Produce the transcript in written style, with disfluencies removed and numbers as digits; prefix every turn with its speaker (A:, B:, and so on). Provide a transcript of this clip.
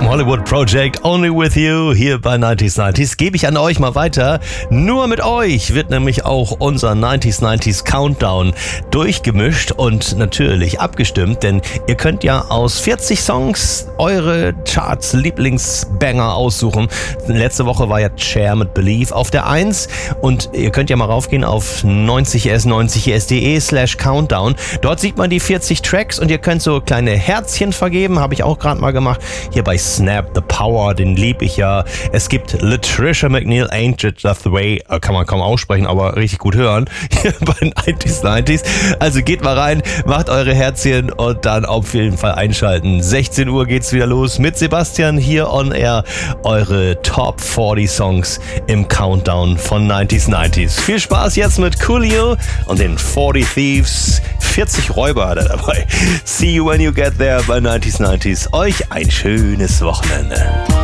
A: Hollywood Project, Only With You, hier bei 90s gebe ich an euch mal weiter. Nur mit euch wird nämlich auch unser 90s Countdown durchgemischt und natürlich abgestimmt, denn ihr könnt ja aus 40 Songs eure Charts Lieblingsbanger aussuchen. Letzte Woche war ja Cher mit Believe auf der 1 und ihr könnt ja mal raufgehen auf 90s.de/countdown. Dort sieht man die 40 Tracks und ihr könnt so kleine Herzchen vergeben, habe ich auch gerade mal gemacht. Hier bei Snap, The Power, den lieb ich ja. Es gibt Latricia McNeil, Ain't It Just The Way, kann man kaum aussprechen, aber richtig gut hören, hier bei 90s. Also geht mal rein, macht eure Herzchen und dann auf jeden Fall einschalten. 16 Uhr geht's wieder los mit Sebastian hier on Air. Eure Top 40 Songs im Countdown von 90s. Viel Spaß jetzt mit Coolio und den 40 Thieves. 40 Räuber hat er dabei. See you when you get there bei 90s. Euch ein schönes Wochenende.